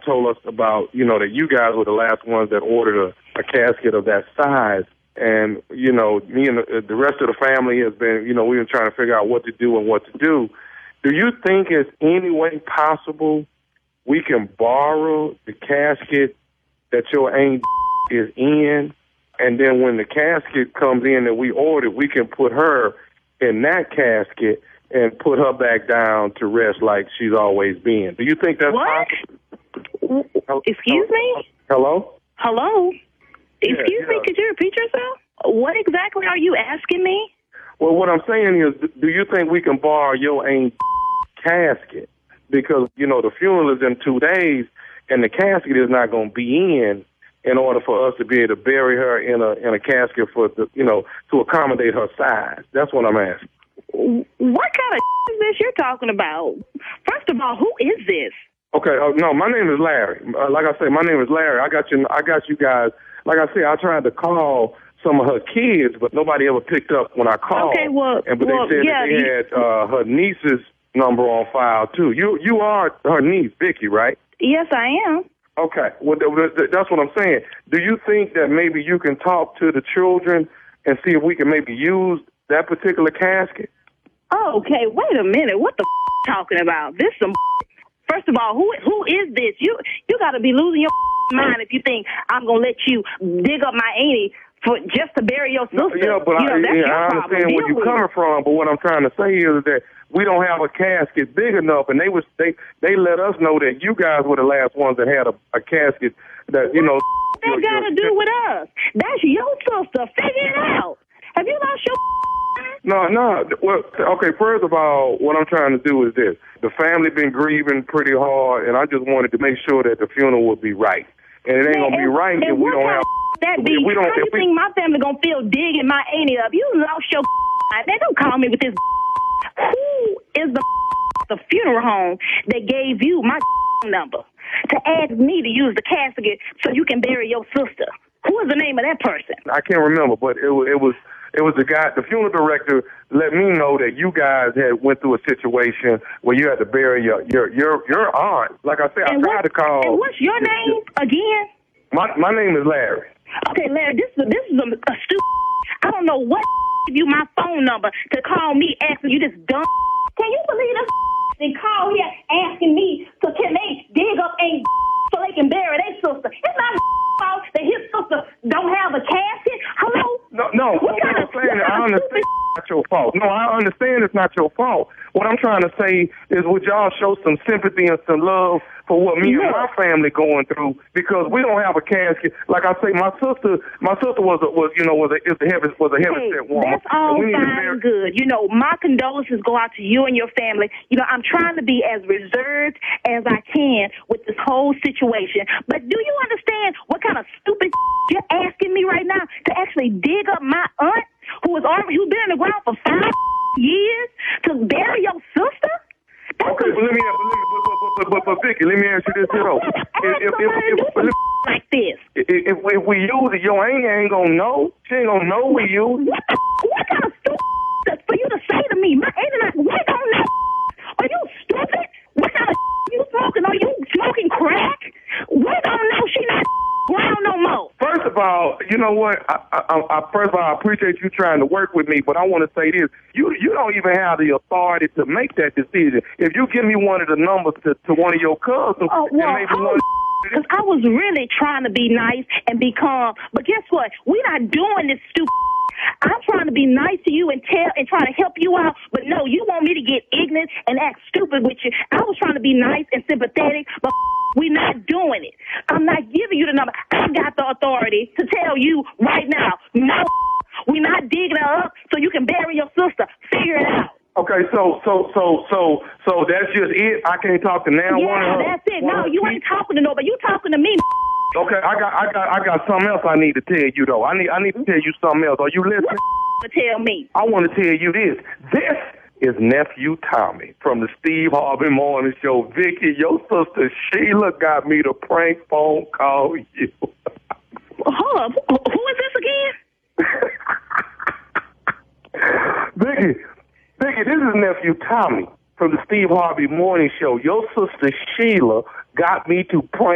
told us about, that you guys were the last ones that ordered a casket of that size. And, me and the rest of the family has been, we've been trying to figure out what to do and what to do. Do you think it's any way possible we can borrow the casket that your aunt is in, and then when the casket comes in that we ordered, we can put her in that casket and put her back down to rest like she's always been? Do you think that's possible? Excuse me? Hello? Hello? Excuse me, yeah. could you repeat yourself? What exactly are you asking me? Well, what I'm saying is, do you think we can borrow your aunt's casket? Because, the funeral is in 2 days, and the casket is not going to be in order for us to be able to bury her in a casket for to accommodate her size. That's what I'm asking. What kind of is this you're talking about? First of all, who is this? Okay, no, my name is Larry. Like I said, my name is Larry. I got you guys. Like I said, I tried to call some of her kids, but nobody ever picked up when I called. Okay, but they said that they had her niece's number on file too. You are her niece, Vicky, right? Yes, I am. Okay, well, that's what I'm saying. Do you think that maybe you can talk to the children and see if we can maybe use that particular casket? Oh, okay, wait a minute. What the talking about? This some First of all, who is this? You got to be losing your mind if you think I'm going to let you dig up my auntie for just to bury your sister. Yeah, but I understand where you're coming from, but what I'm trying to say is that we don't have a casket big enough, and they let us know that you guys were the last ones that had a casket that, That got to do with us. That's your sister. Figure it out. Have you lost your No. Well, okay, first of all, what I'm trying to do is this. The family been grieving pretty hard, and I just wanted to make sure that the funeral would be right. And it ain't going to be right if we don't have... That be? How do you think my family going to feel digging my auntie up? You lost your mind. They don't call me with this. Who is the funeral home that gave you my number to ask me to use the casket so you can bury your sister? Who is the name of that person? I can't remember, but it was the guy, the funeral director let me know that you guys had went through a situation where you had to bury your aunt. Like I said, I tried to call. And what's your name again? My name is Larry. Okay, Larry, this is a stupid. I don't know what give you my phone number to call me asking you this dumb. Can you believe this? They call here asking me so can they dig up a so they can bury their sister. It's not fault that his sister don't have a casket. Hello? No. I understand it's not your fault. No, I understand it's not your fault. What I'm trying to say is, would y'all show some sympathy and some love for what me and my family going through? Because we don't have a casket. Like I say, my sister was a heavy set woman. That's all fine and good. My condolences go out to you and your family. I'm trying to be as reserved as I can with this whole situation. But do you understand what kind of stupid you're asking me right now to actually dig up my aunt who's been in the ground for 5 years to bury your sister? Okay, but Vicky, let me ask you this, If we use it, your aunt ain't gonna know. She ain't gonna know we use it. What kind of stupid for you to say to me? My aunt we don't know. Are you stupid? What kind of you smoking? Are you smoking crack? We don't know she not ground no more. First of all, you know what? I appreciate you trying to work with me, but I want to say this. You don't even have the authority to make that decision. If you give me one of the numbers to one of your cousins, because I was really trying to be nice and be calm. But guess what? We're not doing this stupid. I'm trying to be nice to you and try to help you out. But no, you want me to get ignorant and act stupid with you. I was trying to be nice and sympathetic, but we're not doing it. I'm not giving you the number. I got the authority to tell you right now, no, we're not digging her up so you can bury your sister. Figure it out. Okay, so that's just it. I can't talk to now. Yeah, that's it. No, you ain't talking to nobody. You talking to me. Okay, I got something else I need to tell you though. I need to tell you something else. Are you listening? What to tell me? I want to tell you this. This is Nephew Tommy from the Steve Harvey Morning Show. Vicky, your sister Sheila got me to prank phone call you. Hold up. Who is this again? Vicky, this is Nephew Tommy from the Steve Harvey Morning Show. Your sister Sheila got me to prank